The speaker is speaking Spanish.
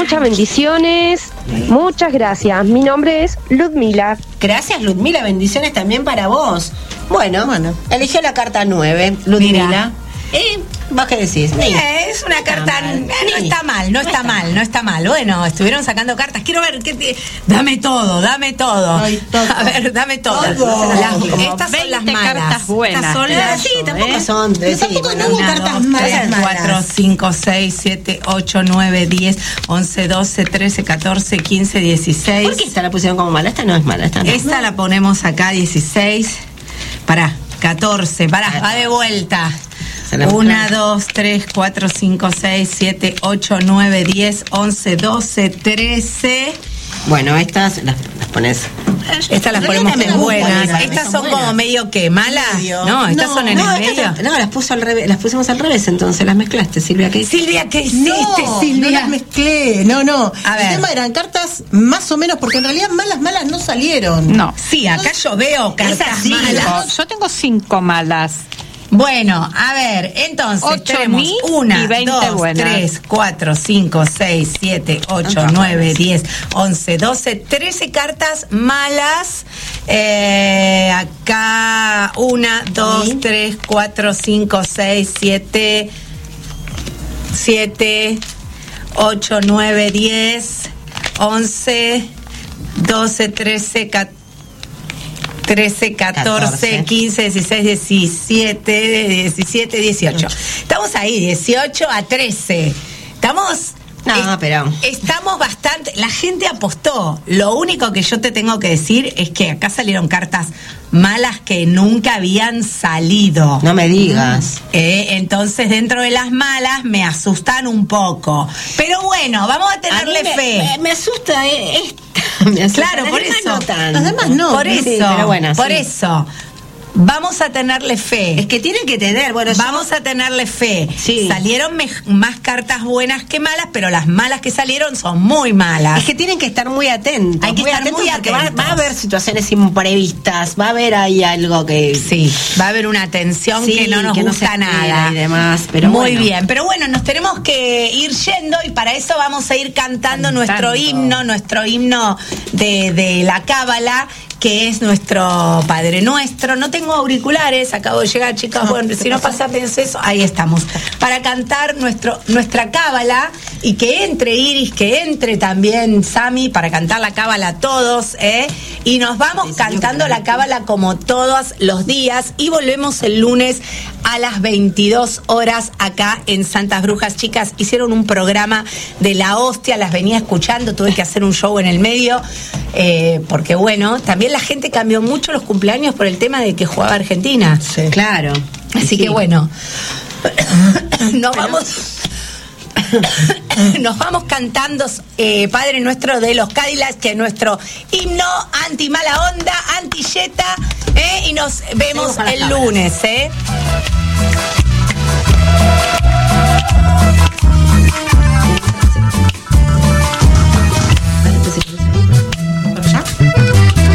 Muchas bendiciones, muchas gracias. Mi nombre es Ludmila. Gracias, Ludmila, bendiciones también para vos. Bueno, eligió la carta 9, Ludmila. ¿Vos qué decís? Es una carta, no está mal. Bueno, estuvieron sacando cartas. Quiero ver, dame todo. Ay, A ver, dame todo. Estas son las malas. Cartas buenas. Estas son las, tampoco son. Tampoco no hubo cartas malas. 4, 5, 6, 7, 8, 9, 10, 11, 12, 13, 14, 15, 16. ¿Por qué esta la pusieron como mala? Esta no es mala. Esta la ponemos acá, 16. Pará, 14. Va de vuelta. 1, 2, 3, 4, 5, 6, 7, 8, 9, 10, 11, 12, 13. Bueno, estas las pones. Estas las ponemos muy buenas. Estas son como medio que malas. No, estas son en el medio. No, las puso al revés, las pusimos al revés, entonces las mezclaste, Silvia. ¿Qué hiciste, Silvia? No las mezclé, no. A ver. El tema eran cartas más o menos, porque en realidad malas no salieron. No. Sí, acá yo veo cartas malas. Yo tengo 5 malas. Bueno, a ver, entonces 8 tenemos 1, 2, buenas. 3, 4, 5, 6, 7, 8, 9, 10, 11, 12, 13 cartas malas. Acá 1, 2, 3, 4, 5, 6, 7, 8, 9, 10, 11, 12, 13, 14, 15, 16, 17, 18. Estamos ahí, 18 a 13. Estamos bastante. La gente apostó. Lo único que yo te tengo que decir es que acá salieron cartas malas que nunca habían salido. No me digas. Entonces, dentro de las malas me asustan un poco. Pero bueno, vamos a tenerle fe. Me asusta esta. Claro, por eso. Las demás no. Por eso. Sí, pero bueno, por eso. Vamos a tenerle fe. Es que tienen que tener, vamos a tenerle fe. Sí. Salieron más cartas buenas que malas, pero las malas que salieron son muy malas. Es que tienen que estar muy atentos. Hay que estar muy porque atentos. va a haber situaciones imprevistas, va a haber ahí algo que... Sí, va a haber una tensión que no nos gusta nada. Y demás, pero muy bien, pero bueno, nos tenemos que ir yendo y para eso vamos a ir cantando nuestro himno de la Cábala, que es nuestro Padre Nuestro. No tengo auriculares, acabo de llegar, chicas. Bueno, si no pasa eso, ahí estamos. Para cantar nuestra Cábala y que entre Iris, que entre también Sami, para cantar la Cábala a todos, y nos vamos cantando la Cábala como todos los días y volvemos el lunes a las 22 horas acá en Santas Brujas. Chicas, hicieron un programa de la hostia, las venía escuchando, tuve que hacer un show en el medio, porque bueno, también la gente cambió mucho los cumpleaños por el tema de que jugaba Argentina. Sí. Claro. Así que bueno, nos vamos cantando Padre Nuestro de los Cadillacs, que es nuestro himno anti mala onda, anti yeta, y nos vemos el lunes.